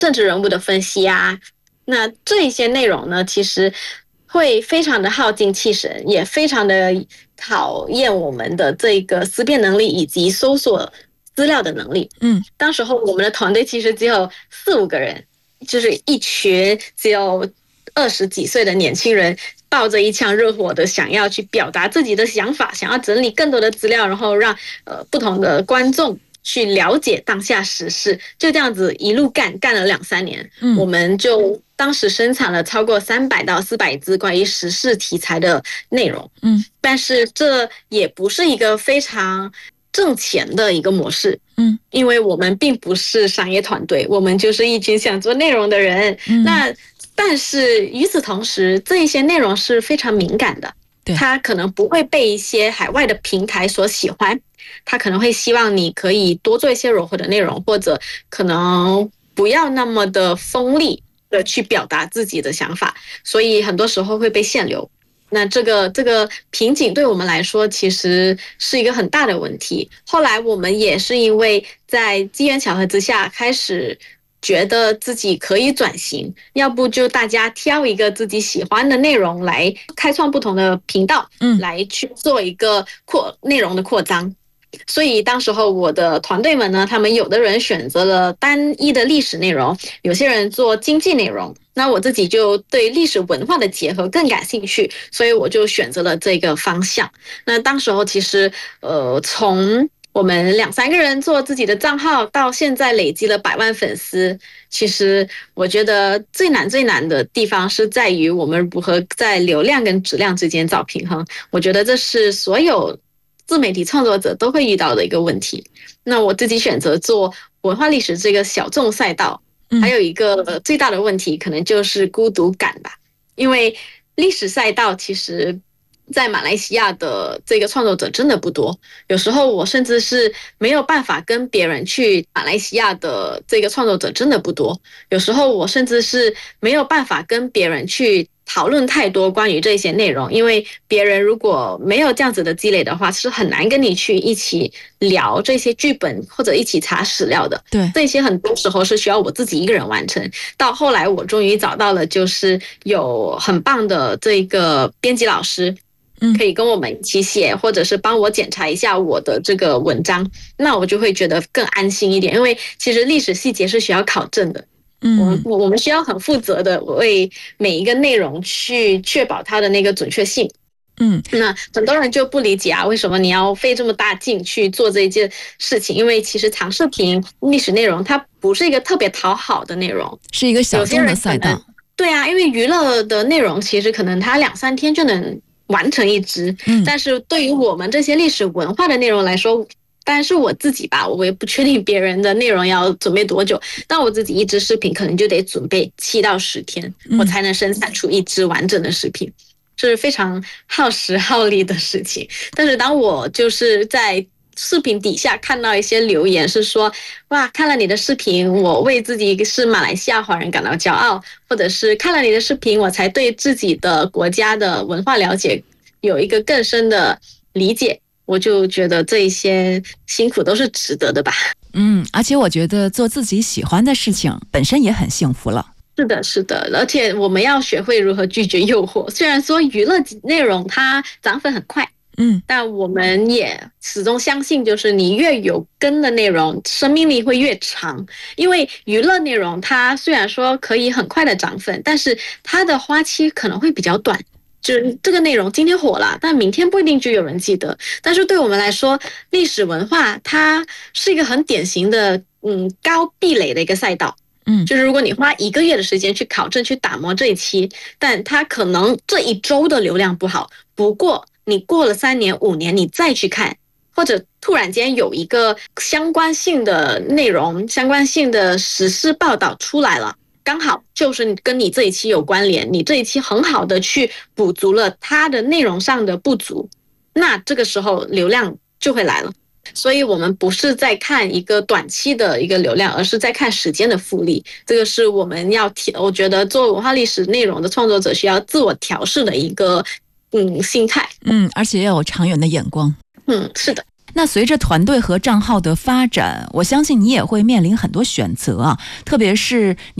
政治人物的分析啊，那这一些内容呢，其实会非常的耗尽气神，也非常的考验我们的这个思辨能力以及搜索资料的能力。当时候我们的团队其实只有4-5个人，就是一群只有20几岁的年轻人，抱着一腔热火的想要去表达自己的想法，想要整理更多的资料，然后让不同的观众去了解当下时事，就这样子一路干了2-3年，我们就当时生产了超过300到400支关于时事题材的内容。但是这也不是一个非常挣钱的一个模式，因为我们并不是商业团队，我们就是一群想做内容的人。但是与此同时，这一些内容是非常敏感的，它可能不会被一些海外的平台所喜欢，他可能会希望你可以多做一些柔和的内容，或者可能不要那么的锋利的去表达自己的想法，所以很多时候会被限流。那这个瓶颈对我们来说其实是一个很大的问题。后来我们也是因为在机缘巧合之下开始觉得自己可以转型，要不就大家挑一个自己喜欢的内容来开创不同的频道，来去做一个内容的扩张。所以当时候我的团队们呢，他们有的人选择了单一的历史内容，有些人做经济内容，那我自己就对历史文化的结合更感兴趣，所以我就选择了这个方向。那当时候其实从我们2-3个人做自己的账号到现在累积了100万粉丝，其实我觉得最难的地方是在于我们如何在流量跟质量之间找平衡。我觉得这是所有自媒体创作者都会遇到的一个问题。那我自己选择做文化历史这个小众赛道，还有一个最大的问题可能就是孤独感吧。因为历史赛道其实在马来西亚的这个创作者真的不多，有时候我甚至是没有办法跟别人去马来西亚的这个创作者真的不多，有时候我甚至是没有办法跟别人去讨论太多关于这些内容，因为别人如果没有这样子的积累的话，是很难跟你去一起聊这些剧本或者一起查史料的。 对， 这些很多时候是需要我自己一个人完成。到后来我终于找到了就是有很棒的这个编辑老师，可以跟我们一起写，或者是帮我检查一下我的这个文章，那我就会觉得更安心一点。因为其实历史细节是需要考证的，我们需要很负责的为每一个内容去确保它的那个准确性。那很多人就不理解啊，为什么你要费这么大劲去做这一件事情？因为其实长视频历史内容它不是一个特别讨好的内容， 是一个小众的赛道。 对啊，因为娱乐的内容其实可能它2-3天就能完成一支，但是对于我们这些历史文化的内容来说，当然是我自己吧，我也不确定别人的内容要准备多久，但我自己一支视频可能就得准备7到10天，我才能生产出一支完整的视频，这是非常耗时耗力的事情。但是当我就是在视频底下看到一些留言是说，哇，看了你的视频我为自己是马来西亚华人感到骄傲，或者是看了你的视频我才对自己的国家的文化了解有一个更深的理解，我就觉得这一些辛苦都是值得的吧。 而且我觉得做自己喜欢的事情本身也很幸福了。 是的，而且我们要学会如何拒绝诱惑。虽然说娱乐内容它涨粉很快，但我们也始终相信，就是你越有根的内容，生命力会越长。因为娱乐内容它虽然说可以很快的涨粉，但是它的花期可能会比较短。就是这个内容今天火了，但明天不一定就有人记得。但是对我们来说，历史文化它是一个很典型的高壁垒的一个赛道。就是如果你花1个月的时间去考证、去打磨这一期，但它可能这一周的流量不好，不过你过了3年、5年，你再去看，或者突然间有一个相关性的内容、相关性的时事报道出来了，刚好就是跟你这一期有关联，你这一期很好的去补足了它的内容上的不足，那这个时候流量就会来了。所以我们不是在看一个短期的一个流量，而是在看时间的复利。这个是我们我觉得做文化历史内容的创作者需要自我调试的一个心态。 而且要有长远的眼光。 是的。 那随着团队和账号的发展，我相信你也会面临很多选择啊，特别是你